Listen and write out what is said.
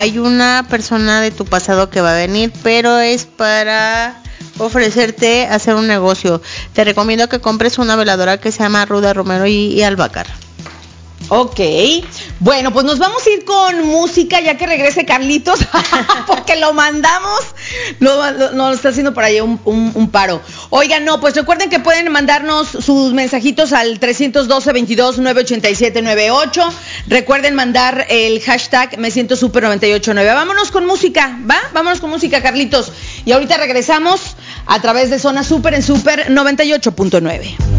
hay una persona de tu pasado que va a venir, pero es para ofrecerte hacer un negocio. Te recomiendo que compres una veladora que se llama Ruda Romero y Albacar. Ok, bueno, pues nos vamos a ir con música ya que regrese Carlitos, porque lo mandamos, nos está haciendo por ahí un paro. Oigan, no, pues recuerden que pueden mandarnos sus mensajitos al 312-22-987-98. Recuerden mandar el hashtag Me Siento Super 989. Vámonos con música, ¿va? Vámonos con música, Carlitos. Y ahorita regresamos a través de Zona Super en Super 98.9.